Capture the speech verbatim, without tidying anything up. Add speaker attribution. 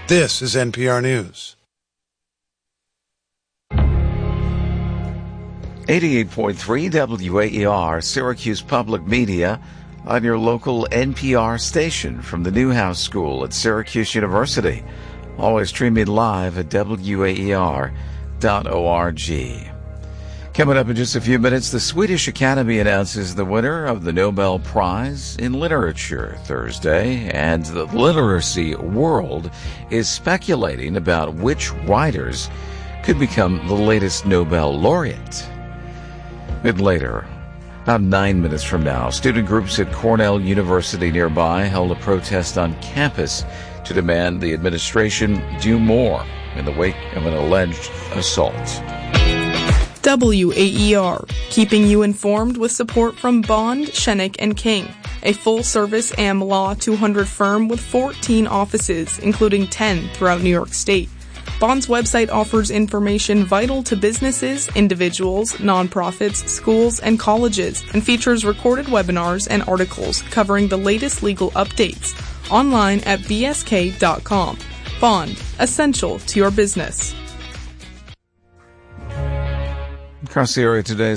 Speaker 1: This is N P R News.
Speaker 2: eighty-eight point three W A E R, Syracuse Public Media, on your local N P R station from the Newhouse School at Syracuse University. Always streaming live at W A E R dot org. Coming up in just a few minutes, the Swedish Academy announces the winner of the Nobel Prize in Literature Thursday, and the literacy world is speculating about which writers could become the latest Nobel laureate. And later, about nine minutes from now, student groups at Cornell University nearby held a protest on campus to demand the administration do more in the wake of an alleged assault.
Speaker 3: W A E R, keeping you informed with support from Bond, Schenek and King, a full-service A M Law two hundred firm with fourteen offices, including ten throughout New York State. Bond's website offers information vital to businesses, individuals, nonprofits, schools, and colleges, and features recorded webinars and articles covering the latest legal updates. Online at b s k dot com. Bond, essential to your business.
Speaker 2: Across the area today,